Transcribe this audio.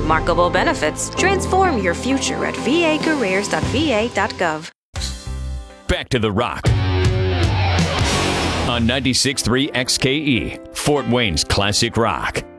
remarkable benefits. Transform your future at vacareers.va.gov. Back to the Rock on 96.3 XKE, Fort Wayne's Classic Rock.